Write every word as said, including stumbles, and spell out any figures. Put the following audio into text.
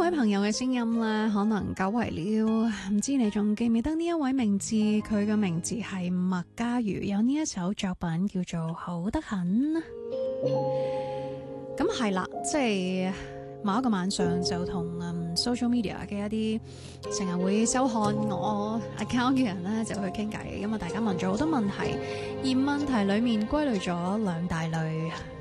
位朋友嘅聲音呢，可能久違了，唔知你仲記唔記得呢一位名字？佢嘅名字係麥家瑜，有呢一首作品叫做《好得很》。咁係啦，即係某一個晚上就同、嗯、social media 嘅一啲成日會收看我 account 嘅人呢，就去傾偈。咁啊，大家問咗好多問題，而問題裡面歸類咗兩大類。